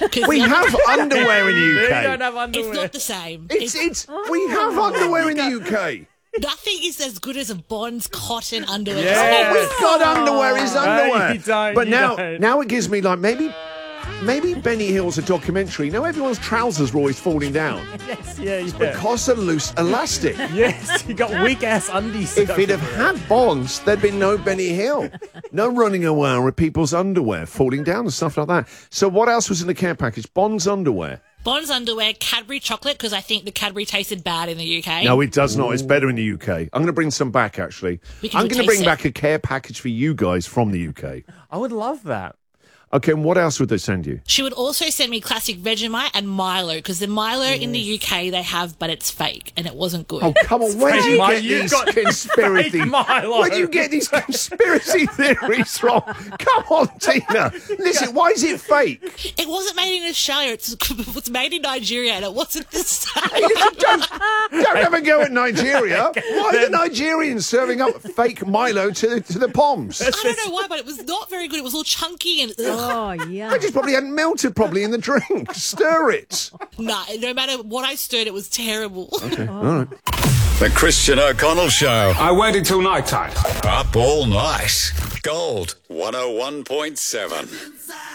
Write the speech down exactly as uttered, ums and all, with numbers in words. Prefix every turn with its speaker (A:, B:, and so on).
A: We have underwear in the U K.
B: We don't have underwear.
C: It's not the same.
A: It's, it's, we have underwear in the U K.
C: Nothing is as good as a Bond's cotton underwear.
B: Yeah.
A: Oh, we've got underwear is underwear.
B: No, you don't,
A: but
B: you
A: now,
B: don't.
A: now it gives me like maybe, maybe Benny Hill's a documentary. Now everyone's trousers are always falling down
B: Yes, yeah, yeah.
A: because of loose elastic.
B: Yes, you got weak ass undies.
A: If he'd have had Bonds, there'd been no Benny Hill. No running around with people's underwear falling down and stuff like that. So what else was in the care package? Bond's underwear.
C: Bond's underwear, Cadbury chocolate, because I think the Cadbury tasted bad in the U K.
A: No, it does not. It's better in the U K. I'm going to bring some back, actually.
C: We can
A: I'm
C: do
A: going to bring
C: taste
A: back a care package for you guys from the U K.
B: I would love that.
A: Okay, and what else would they send you?
C: She would also send me classic Vegemite and Milo, because the Milo in the U K they have, but it's fake, and it wasn't good.
A: Oh, come on. Where do you
B: Milo.
A: get
B: You've
A: these
B: got
A: conspiracy...
B: fake Milo.
A: Where do you get these conspiracy theories from? Come on, Tina. Listen, why is it fake?
C: It wasn't made in Australia, it's, it was made in Nigeria, and it wasn't the same.
A: Listen, don't, don't have a go at Nigeria. Why are the Nigerians serving up fake Milo to the, to the Poms?
C: I don't know why, but it was not very good. It was all chunky and... Ugh.
D: Oh,
A: They
D: yeah.
A: just probably hadn't melted properly in the drink. Stir it.
C: Nah, no matter what I stirred, it was terrible.
A: Okay, all right.
E: The Christian O'Connell Show.
F: I waited till night time.
E: Up all night. Gold one oh one point seven.